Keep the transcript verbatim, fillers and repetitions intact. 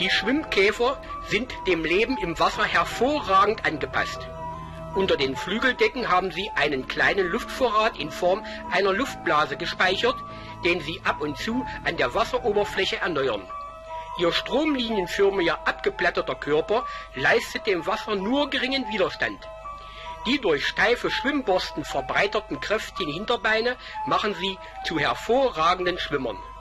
Die Schwimmkäfer sind dem Leben im Wasser hervorragend angepasst. Unter den Flügeldecken haben sie einen kleinen Luftvorrat in Form einer Luftblase gespeichert, den sie ab und zu an der Wasseroberfläche erneuern. Ihr stromlinienförmiger abgeplatterter Körper leistet dem Wasser nur geringen Widerstand. Die durch steife Schwimmborsten verbreiterten kräftigen Hinterbeine machen sie zu hervorragenden Schwimmern.